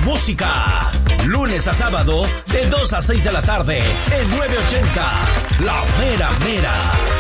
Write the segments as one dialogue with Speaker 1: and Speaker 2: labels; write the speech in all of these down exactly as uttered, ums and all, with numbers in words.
Speaker 1: música. Lunes a sábado, de dos a seis de la tarde, en nueve ochenta, La Mera Mera.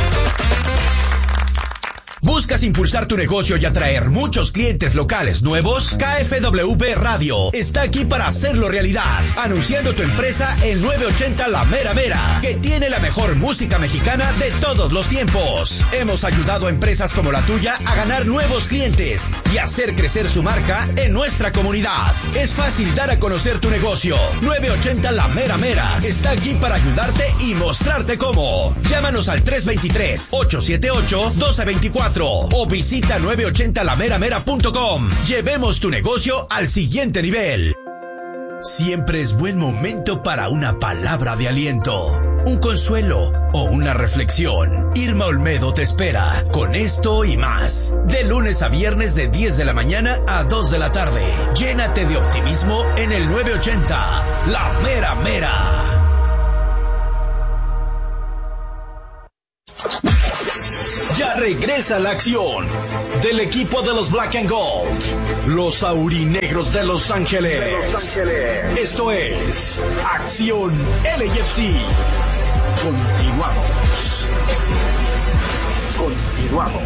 Speaker 1: ¿Buscas impulsar tu negocio y atraer muchos clientes locales nuevos? K F W B Radio está aquí para hacerlo realidad, anunciando tu empresa en nueve ochenta La Mera Mera, que tiene la mejor música mexicana de todos los tiempos. Hemos ayudado a empresas como la tuya a ganar nuevos clientes y hacer crecer su marca en nuestra comunidad. Es fácil dar a conocer tu negocio. nueve ochenta La Mera Mera está aquí para ayudarte y mostrarte cómo. Llámanos al tres dos tres, ocho siete ocho, uno dos dos cuatro o visita nueve ochenta la mera mera punto com. Llevemos tu negocio al siguiente nivel. Siempre es buen momento para una palabra de aliento, un consuelo o una reflexión. Irma Olmedo te espera con esto y más. De lunes a viernes de diez de la mañana a dos de la tarde. Llénate de optimismo en el nueve ochenta La Mera Mera. Ya regresa la acción del equipo de los Black and Gold, los aurinegros de Los Ángeles. De Los Ángeles. Esto es Acción L A F C. Continuamos. Continuamos.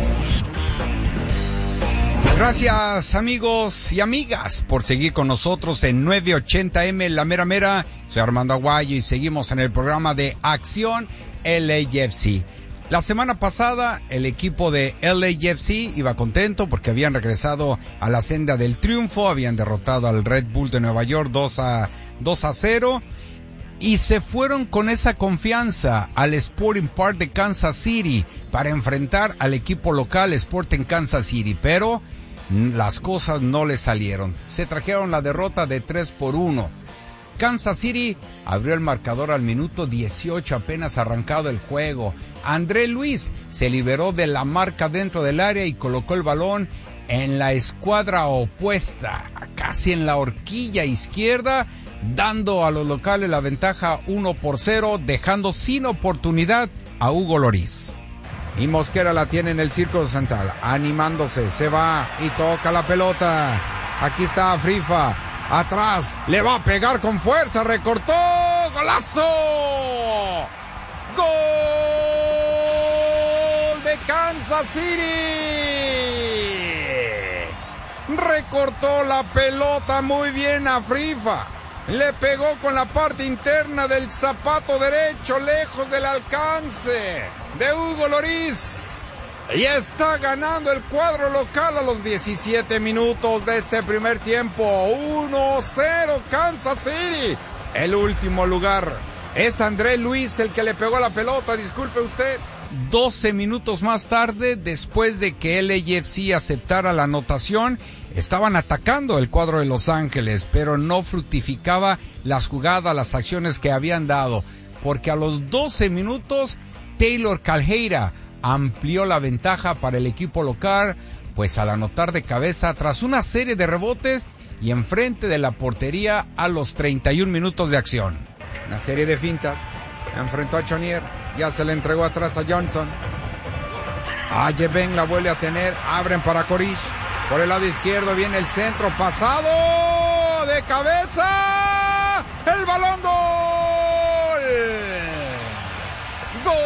Speaker 2: Gracias, amigos y amigas, por seguir con nosotros en nueve ochenta M La Mera Mera. Soy Armando Aguayo y seguimos en el programa de Acción L A F C. La semana pasada el equipo de L A F C iba contento porque habían regresado a la senda del triunfo, habían derrotado al Red Bull de Nueva York dos a cero y se fueron con esa confianza al Sporting Park de Kansas City para enfrentar al equipo local Sporting Kansas City, pero las cosas no les salieron. Se trajeron la derrota de tres por uno. Kansas City abrió el marcador al minuto dieciocho, apenas arrancado el juego. André Luis se liberó de la marca dentro del área y colocó el balón en la escuadra opuesta, casi en la horquilla izquierda, dando a los locales la ventaja uno por cero, dejando sin oportunidad a Hugo Lloris. Y Mosquera la tiene en el círculo central, animándose, se va y toca la pelota. Aquí está Frifa. Atrás, le va a pegar con fuerza, recortó, ¡golazo! ¡Gol de Kansas City! Recortó la pelota muy bien a Frifa, le pegó con la parte interna del zapato derecho, lejos del alcance de Hugo Lloris. Y está ganando el cuadro local a los diecisiete minutos de este primer tiempo. uno cero Kansas City. El último lugar es André Luis el que le pegó la pelota, disculpe usted. doce minutos más tarde, después de que L A F C aceptara la anotación, estaban atacando el cuadro de Los Ángeles, pero no fructificaba las jugadas, las acciones que habían dado, porque a los doce minutos Taylor Calheira amplió la ventaja para el equipo local, pues al anotar de cabeza tras una serie de rebotes y enfrente de la portería a los treinta y un minutos de acción. Una serie de fintas, enfrentó a Chonier, ya se le entregó atrás a Johnson. Ayeben la vuelve a tener, abren para Corish, por el lado izquierdo viene el centro, pasado de cabeza, el balón, gol, gol.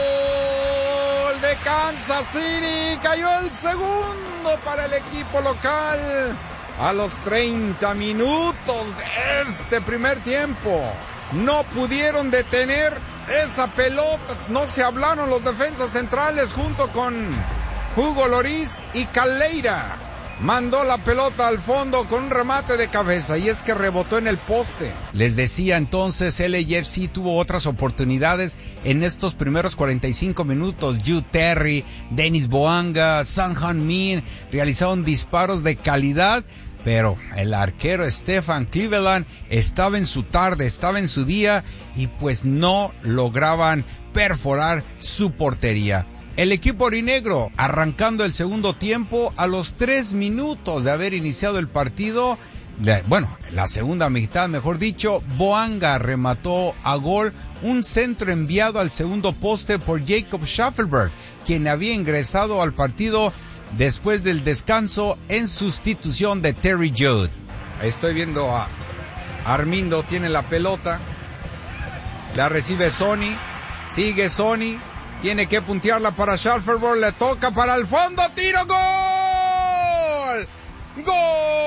Speaker 2: Kansas City, cayó el segundo para el equipo local a los treinta minutos de este primer tiempo. No pudieron detener esa pelota, no se hablaron los defensas centrales junto con Hugo Lloris y Calheira. Mandó la pelota al fondo con un remate de cabeza y es que rebotó en el poste. Les decía entonces, L A F C tuvo otras oportunidades en estos primeros cuarenta y cinco minutos. Jude Terry, Dennis Boanga, Sang Han Min realizaron disparos de calidad, pero el arquero Stephen Cleveland estaba en su tarde, estaba en su día y pues no lograban perforar su portería. El equipo aurinegro, arrancando el segundo tiempo, a los tres minutos de haber iniciado el partido, de, bueno, la segunda mitad, mejor dicho, Boanga remató a gol un centro enviado al segundo poste por Jacob Schaffelberg, quien había ingresado al partido después del descanso en sustitución de Terry Judd. Estoy viendo a Armindo tiene la pelota. La recibe Sonny. Sigue Sonny. Tiene que puntearla para Schaffenberg. Le toca para el fondo. ¡Tiro! ¡Gol! ¡Gol!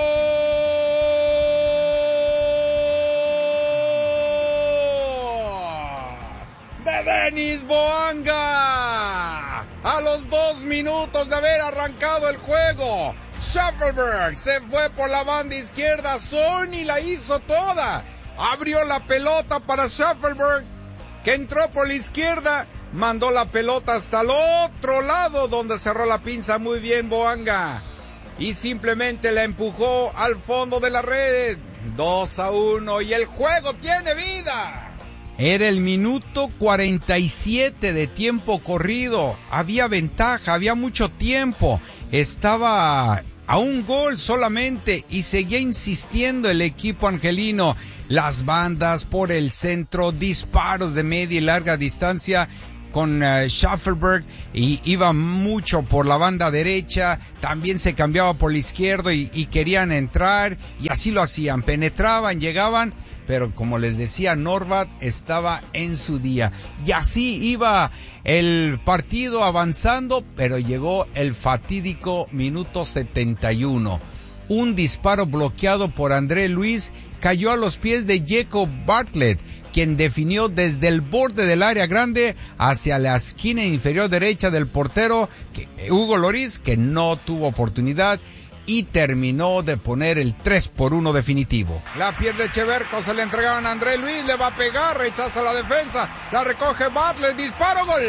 Speaker 2: De Denis Bouanga. A los dos minutos de haber arrancado el juego, Schaffenberg se fue por la banda izquierda. Sonny la hizo toda. Abrió la pelota para Schaffenberg, que entró por la izquierda. Mandó la pelota hasta el otro lado, donde cerró la pinza muy bien Bouanga. Y simplemente la empujó al fondo de la red. dos a uno y el juego tiene vida. Era el minuto cuarenta y siete de tiempo corrido. Había ventaja, había mucho tiempo. Estaba a un gol solamente y seguía insistiendo el equipo angelino. Las bandas por el centro, disparos de media y larga distancia con uh, Schaffenberg, y iba mucho por la banda derecha, también se cambiaba por la izquierda y, y querían entrar, y así lo hacían, penetraban, llegaban, pero como les decía, Norbat estaba en su día, y así iba el partido avanzando, pero llegó el fatídico minuto setenta y uno. Un disparo bloqueado por André Luis cayó a los pies de Jacob Bartlett, quien definió desde el borde del área grande hacia la esquina inferior derecha del portero que, Hugo Lloris, que no tuvo oportunidad, y terminó de poner el tres por uno definitivo. La pierde Cheverco, se le entregaban a André Luis, le va a pegar, rechaza la defensa, la recoge Butler, disparo, gol.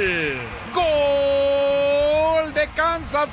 Speaker 2: ¡Gol de Kansas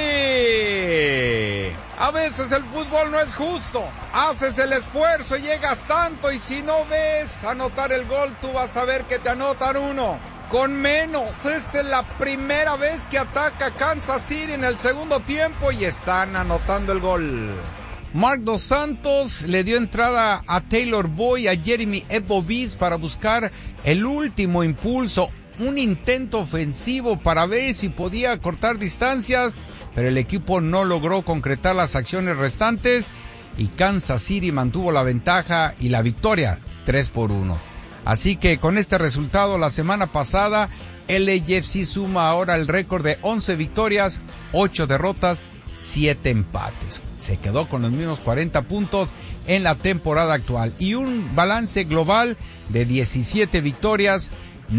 Speaker 2: City! A veces el fútbol no es justo. Haces el esfuerzo y llegas tanto, y si no ves anotar el gol, tú vas a ver que te anotan uno. Con menos, esta es la primera vez que ataca Kansas City en el segundo tiempo y están anotando el gol. Marc Dos Santos le dio entrada a Taylor Boyd, a Jeremy Ebobis para buscar el último impulso, un intento ofensivo para ver si podía cortar distancias, pero el equipo no logró concretar las acciones restantes y Kansas City mantuvo la ventaja y la victoria tres por uno. Así que con este resultado la semana pasada, L A F C suma ahora el récord de once victorias, ocho derrotas, siete empates. Se quedó con los mismos cuarenta puntos en la temporada actual y un balance global de diecisiete victorias,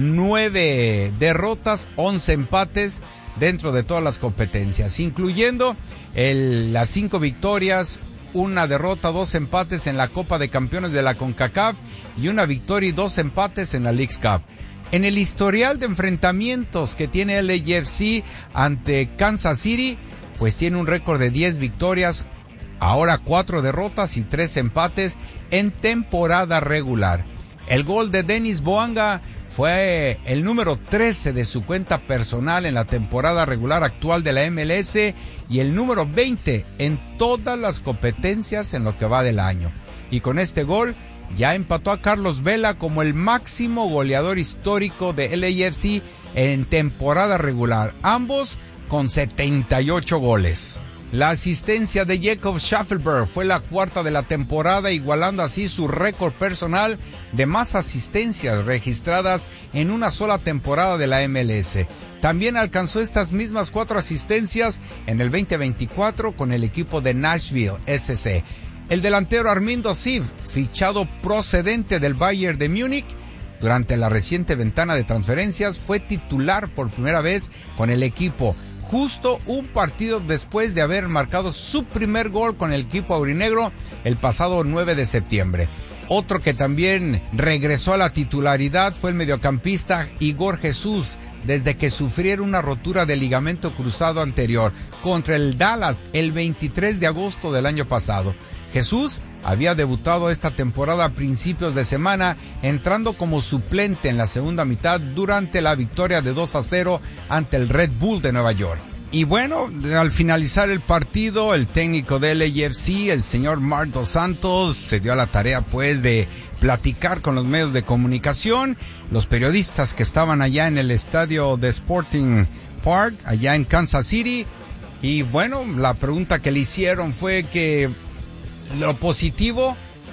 Speaker 2: nueve derrotas, once empates dentro de todas las competencias, incluyendo el, las cinco victorias, una derrota, dos empates en la Copa de Campeones de la CONCACAF y una victoria y dos empates en la Leagues Cup. En el historial de enfrentamientos que tiene L A F C ante Kansas City, pues tiene un récord de diez victorias, ahora cuatro derrotas y tres empates en temporada regular. El gol de Denis Bouanga fue el número trece de su cuenta personal en la temporada regular actual de la M L S y el número veinte en todas las competencias en lo que va del año. Y con este gol ya empató a Carlos Vela como el máximo goleador histórico de L A F C en temporada regular, ambos con setenta y ocho goles. La asistencia de Jacob Schaffenberg fue la cuarta de la temporada, igualando así su récord personal de más asistencias registradas en una sola temporada de la M L S. También alcanzó estas mismas cuatro asistencias en el veinte veinticuatro con el equipo de Nashville S C. El delantero Armindo Siv, fichado procedente del Bayern de Múnich, durante la reciente ventana de transferencias fue titular por primera vez con el equipo, justo un partido después de haber marcado su primer gol con el equipo aurinegro el pasado nueve de septiembre. Otro que también regresó a la titularidad fue el mediocampista Igor Jesús, desde que sufriera una rotura de ligamento cruzado anterior contra el Dallas el veintitrés de agosto del año pasado. Jesús había debutado esta temporada a principios de semana, entrando como suplente en la segunda mitad durante la victoria de dos a cero ante el Red Bull de Nueva York. Y bueno, al finalizar el partido, el técnico de L A F C, el señor Marc Dos Santos, se dio a la tarea pues de platicar con los medios de comunicación, los periodistas que estaban allá en el estadio de Sporting Park, allá en Kansas City. Y bueno, la pregunta que le hicieron fue que lo positivo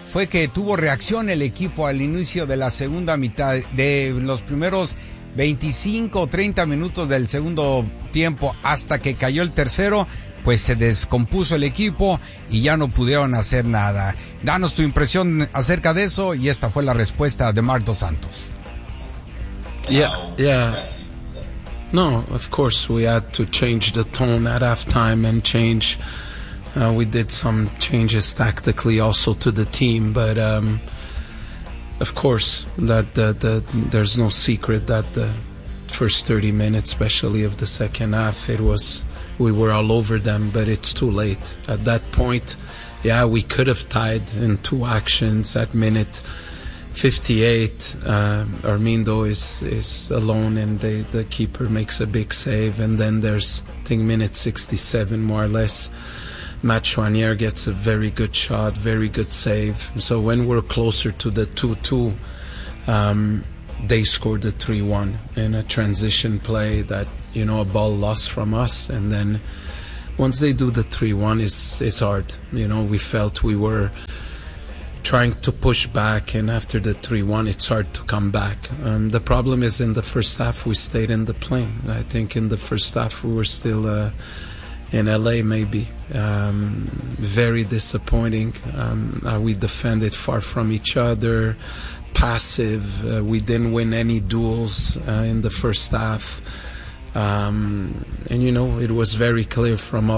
Speaker 2: fue que tuvo reacción el equipo al inicio de la segunda mitad, de los primeros veinticinco o treinta minutos del segundo tiempo hasta que cayó el tercero, pues se descompuso el equipo y ya no pudieron hacer nada. Danos tu impresión acerca de eso, y esta fue la respuesta de Marc Dos Santos.
Speaker 3: Yeah, yeah. No, of course we had to change the tone at halftime and change. Uh, we did some changes tactically also to the team, but um, of course that the, the, there's no secret that the first thirty minutes, especially of the second half, it was we were all over them, but it's too late. At that point, yeah, we could have tied in two actions at minute fifty-eight. Uh, Armindo is is alone, and they, the keeper makes a big save, and then there's I think minute sixty-seven more or less. Matt Chouanier gets a very good shot, very good save. So when we're closer to the two two, um, they scored the three one in a transition play that, you know, a ball lost from us. And then once they do the three one, it's, it's hard. You know, we felt we were trying to push back, and after the three one, it's hard to come back. Um, the problem is in the first half, we stayed in the plane. I think in the first half, we were still uh, in L A maybe. Um, very disappointing. Um, uh, we defended far from each other, passive. Uh, we didn't win any duels uh, in the first half. Um, and, you know, it was very clear from all